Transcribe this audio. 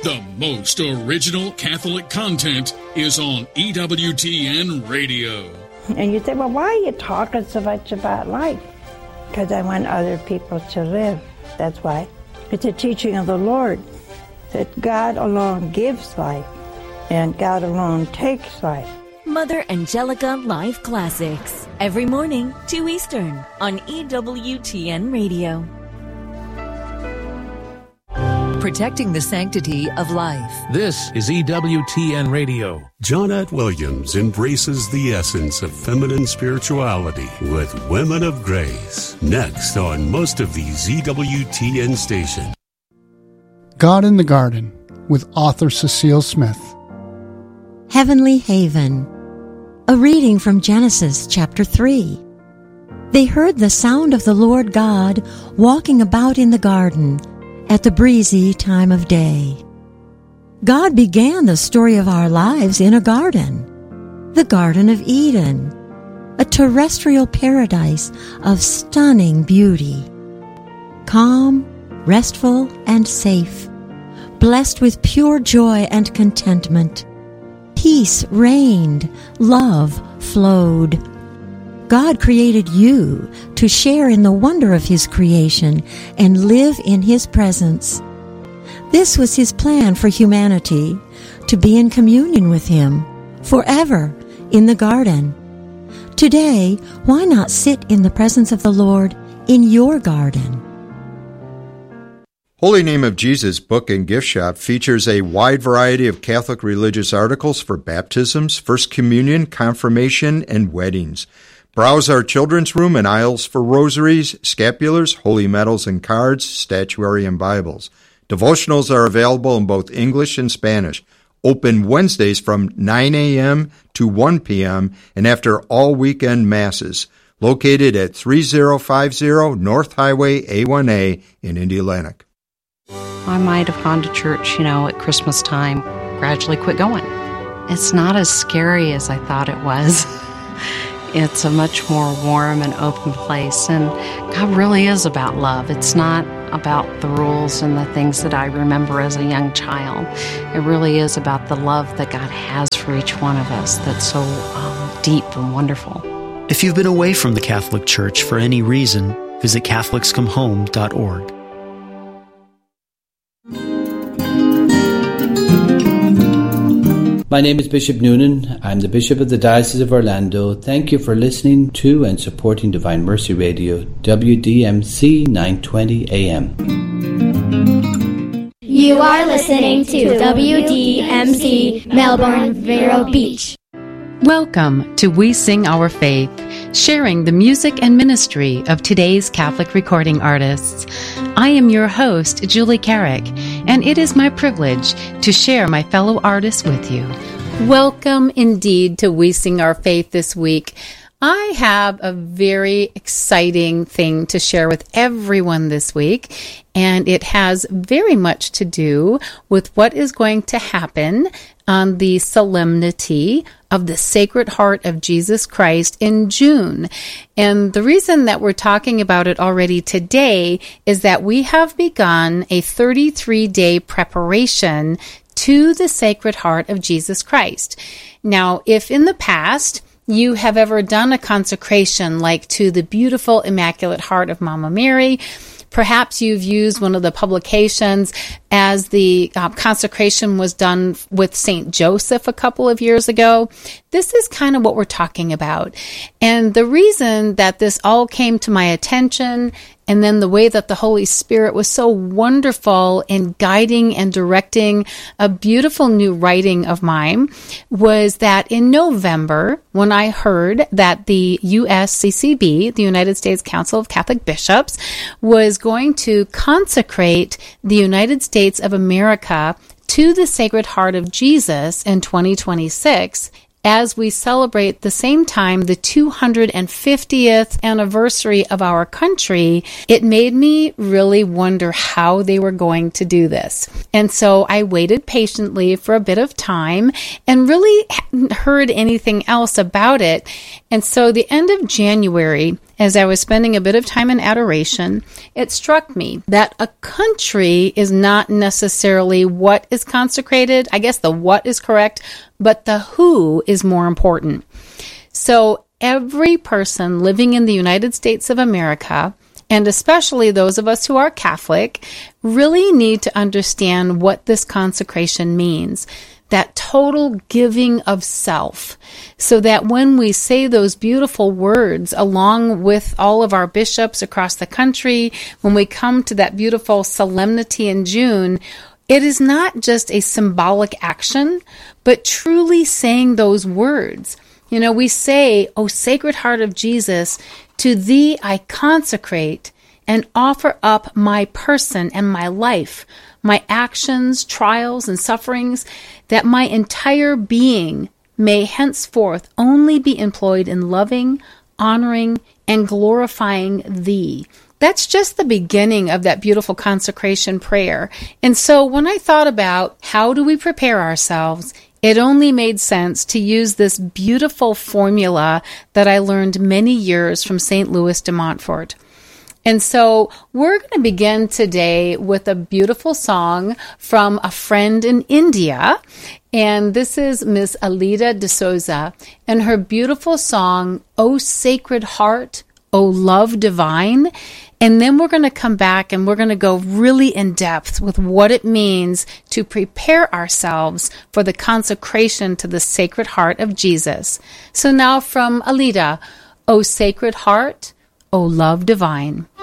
The most original Catholic content is on EWTN Radio. And you say, well, why are you talking so much about life? Because I want other people to live. That's why. It's a teaching of the Lord that God alone gives life and God alone takes life. Mother Angelica Live Classics. Every morning, 2 Eastern on EWTN Radio. Protecting the sanctity of life. This is EWTN Radio. Johnnette Williams embraces the essence of feminine spirituality with Women of Grace. Next on most of these EWTN stations. God in the Garden with author Cecile Smith. Heavenly Haven. A reading from Genesis chapter 3. They heard the sound of the Lord God walking about in the garden at the breezy time of day. God began the story of our lives in a garden, the Garden of Eden, a terrestrial paradise of stunning beauty. Calm, restful, and safe, blessed with pure joy and contentment. Peace reigned, love flowed. God created you to share in the wonder of His creation and live in His presence. This was His plan for humanity, to be in communion with Him forever in the garden. Today, why not sit in the presence of the Lord in your garden? Holy Name of Jesus Book and Gift Shop features a wide variety of Catholic religious articles for baptisms, First Communion, confirmation, and weddings. Browse our children's room and aisles for rosaries, scapulars, holy medals and cards, statuary, and Bibles. Devotionals are available in both English and Spanish. Open Wednesdays from 9 a.m. to 1 p.m. and after all weekend masses. Located at 3050 North Highway A1A in Indianapolis. I might have gone to church, at Christmas time, gradually quit going. It's not as scary as I thought it was. It's a much more warm and open place, and God really is about love. It's not about the rules and the things that I remember as a young child. It really is about the love that God has for each one of us that's so deep and wonderful. If you've been away from the Catholic Church for any reason, visit CatholicsComeHome.org. My name is Bishop Noonan. I'm the Bishop of the Diocese of Orlando. Thank you for listening to and supporting Divine Mercy Radio, WDMC 920 AM. You are listening to WDMC Melbourne, Vero Beach. Welcome to We Sing Our Faith, sharing the music and ministry of today's Catholic recording artists. I am your host, Julie Carrick, and it is my privilege to share my fellow artists with you. Welcome indeed to We Sing Our Faith this week. I have a very exciting thing to share with everyone this week, and it has very much to do with what is going to happen on the solemnity of the Sacred Heart of Jesus Christ in June. And the reason that we're talking about it already today is that we have begun a 33-day preparation to the Sacred Heart of Jesus Christ. Now, if in the past you have ever done a consecration like to the beautiful Immaculate Heart of Mama Mary, perhaps you've used one of the publications as the consecration was done with St. Joseph a couple of years ago. This is kind of what we're talking about. And the reason that this all came to my attention, and then the way that the Holy Spirit was so wonderful in guiding and directing a beautiful new writing of mine, was that in November, when I heard that the USCCB, the United States Council of Catholic Bishops, was going to consecrate the United States of America to the Sacred Heart of Jesus in 2026, as we celebrate the same time the 250th anniversary of our country, it made me really wonder how they were going to do this. And so I waited patiently for a bit of time and really hadn't heard anything else about it. And so the end of January, as I was spending a bit of time in adoration, it struck me that a country is not necessarily what is consecrated. I guess the what is correct, but the who is more important. So every person living in the United States of America, and especially those of us who are Catholic, really need to understand what this consecration means. That total giving of self, so that when we say those beautiful words along with all of our bishops across the country, when we come to that beautiful solemnity in June, it is not just a symbolic action, but truly saying those words. You know, we say, "O Sacred Heart of Jesus, to thee I consecrate and offer up my person and my life, my actions, trials, and sufferings, that my entire being may henceforth only be employed in loving, honoring, and glorifying thee." That's just the beginning of that beautiful consecration prayer. And so when I thought about how do we prepare ourselves, it only made sense to use this beautiful formula that I learned many years from St. Louis de Montfort. And so we're going to begin today with a beautiful song from a friend in India. And this is Miss Alida de Souza and her beautiful song, "O Sacred Heart, O Love Divine." And then we're going to come back and we're going to go really in depth with what it means to prepare ourselves for the consecration to the Sacred Heart of Jesus. So now from Alida, "O Sacred Heart, O Love Divine."